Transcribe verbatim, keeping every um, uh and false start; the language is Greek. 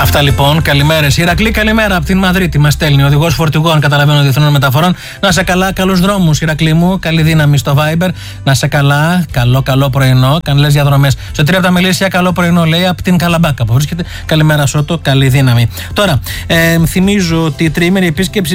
Αυτά λοιπόν, καλημέρες. Ηρακλή, καλημέρα από την Μαδρίτη. Μας στέλνει ο οδηγός φορτηγών, καταλαβαίνω, διεθνών μεταφορών. Να σε καλά, καλούς δρόμους, Ηρακλή μου. Καλή δύναμη στο Viber. Να σε καλά, καλό, καλό πρωινό. Καλές διαδρομές. Στο τρία από τα Μελίσια, καλό πρωινό, λέει, από την Καλαμπάκα που βρίσκεται. Καλημέρα, Σώτο, καλή δύναμη. Τώρα, ε, θυμίζω ότι η τριήμερη επίσκεψη